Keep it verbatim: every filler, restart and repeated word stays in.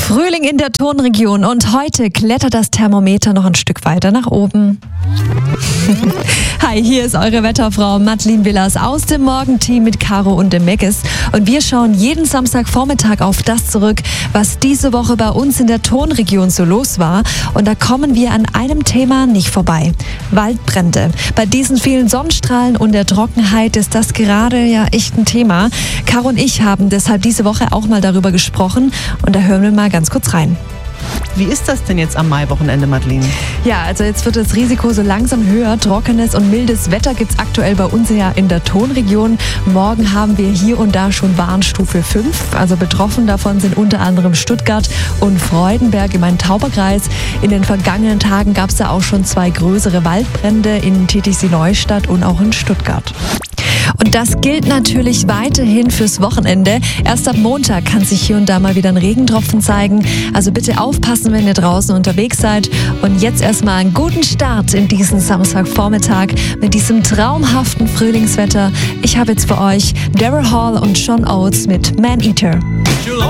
Frühling in der Tonregion und heute klettert das Thermometer noch ein Stück weiter nach oben. Hi, hier ist eure Wetterfrau Madeleine Villas aus dem Morgenteam mit Caro und dem Meggis. Und wir schauen jeden Samstagvormittag auf das zurück, was diese Woche bei uns in der Tonregion so los war. Und da kommen wir an einem Thema nicht vorbei. Waldbrände. Bei diesen vielen Sonnenstrahlen und der Trockenheit ist das gerade ja echt ein Thema. Caro und ich haben deshalb diese Woche auch mal darüber gesprochen. Und da hören wir mal ganz kurz rein. Wie ist das denn jetzt am Maiwochenende, Madeleine? Ja, also jetzt wird das Risiko so langsam höher. Trockenes und mildes Wetter gibt es aktuell bei uns ja in der Tonregion. Morgen haben wir hier und da schon Warnstufe fünf. Also betroffen davon sind unter anderem Stuttgart und Freudenberg im Main-Tauber-Kreis. In den vergangenen Tagen gab es da auch schon zwei größere Waldbrände in Titisee-Neustadt und auch in Stuttgart. Und das gilt natürlich weiterhin fürs Wochenende. Erst ab Montag kann sich hier und da mal wieder ein Regentropfen zeigen. Also bitte aufpassen, wenn ihr draußen unterwegs seid. Und jetzt erstmal einen guten Start in diesen Samstagvormittag mit diesem traumhaften Frühlingswetter. Ich habe jetzt für euch Daryl Hall und John Oates mit Man Eater.